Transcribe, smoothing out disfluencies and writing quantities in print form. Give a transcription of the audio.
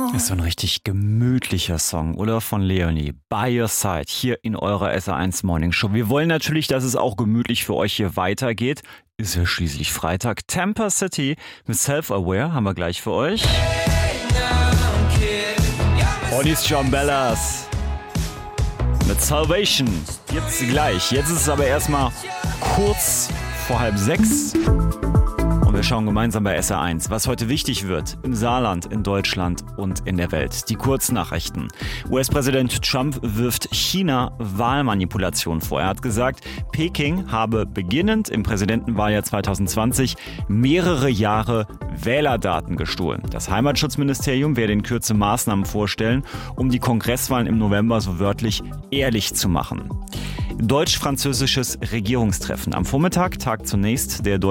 Das ist so ein richtig gemütlicher Song, oder? Von Leonie. By Your Side, hier in eurer SR1 Morning Show. Wir wollen natürlich, dass es auch gemütlich für euch hier weitergeht. Ist ja schließlich Freitag. Tampa City mit Self-Aware haben wir gleich für euch. Und ist John Bellas mit Salvation. Jetzt gleich. Jetzt ist es aber erstmal kurz vor 5:30. Und wir schauen gemeinsam bei SR1, was heute wichtig wird im Saarland, in Deutschland und in der Welt. Die Kurznachrichten. US-Präsident Trump wirft China Wahlmanipulation vor. Er hat gesagt, Peking habe beginnend im Präsidentenwahljahr 2020 mehrere Jahre Wählerdaten gestohlen. Das Heimatschutzministerium werde in Kürze Maßnahmen vorstellen, um die Kongresswahlen im November so wörtlich ehrlich zu machen. Deutsch-französisches Regierungstreffen. Am Vormittag tagt zunächst der